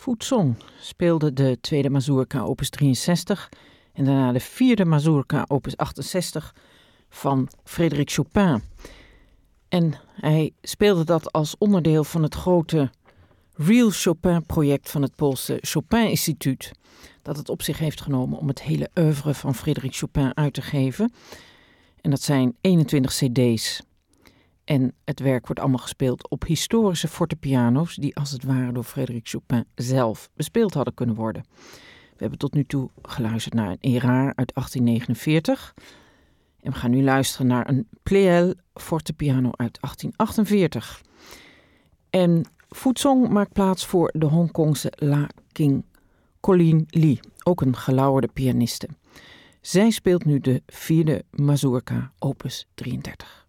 Fu Song speelde de tweede mazurka opus 63 en daarna de vierde mazurka opus 68 van Frédéric Chopin. En hij speelde dat als onderdeel van het grote Real Chopin-project van het Poolse Chopin-instituut, dat het op zich heeft genomen om het hele oeuvre van Frédéric Chopin uit te geven. En dat zijn 21 cd's. En het werk wordt allemaal gespeeld op historische fortepiano's die als het ware door Frédéric Chopin zelf bespeeld hadden kunnen worden. We hebben tot nu toe geluisterd naar een Erard uit 1849. En we gaan nu luisteren naar een Pleyel fortepiano uit 1848. En Fu Song maakt plaats voor de Hongkongse La King Colleen Lee, ook een gelauwerde pianiste. Zij speelt nu de vierde mazurka opus 33.